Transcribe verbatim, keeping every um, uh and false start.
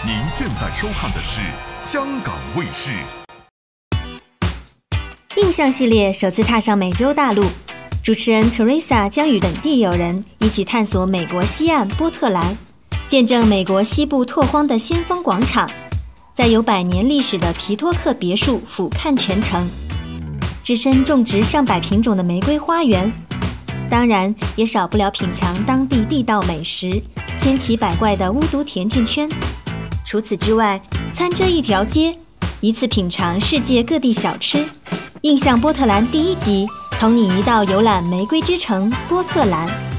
您现在收看的是香港卫视。 印象系列首次踏上美洲大陆，主持人 Teresa 将与本地友人一起探索美国西岸波特兰，见证美国西部拓荒的先锋广场，在有百年历史的皮托克别墅俯瞰全城，置身种植上百品种的玫瑰花园，当然也少不了品尝当地地道美食，千奇百怪的巫毒甜甜圈。除此之外，餐这一条街，一次品尝世界各地小吃。印象波特兰第一集，同你一道游览玫瑰之城波特兰。